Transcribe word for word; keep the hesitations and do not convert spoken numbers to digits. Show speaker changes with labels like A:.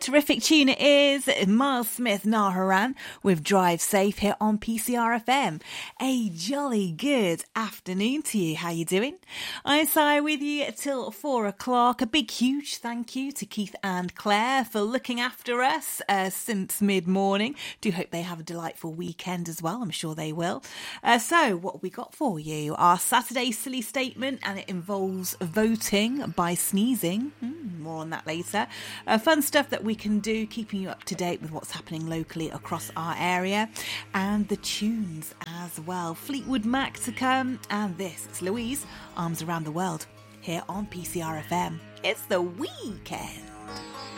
A: Terrific tune it is. Miles Smith, Naharan with Drive Safe here on P C R F M. A jolly good afternoon to you. How you doing? I'm Si with you till four o'clock. A big huge thank you to Keith and Claire for looking after us uh, since mid-morning. Do hope they have a delightful weekend as well. I'm sure they will. Uh, so what have we got for you? Our Saturday silly statement, and it involves voting by sneezing. Mm, more on that later. Uh, fun stuff that we can do, keeping you up to date with what's happening locally across our area, and the tunes as well. Fleetwood Mac to come, and this is Louise, Arms Around the World, here on P C R F M. It's the weekend.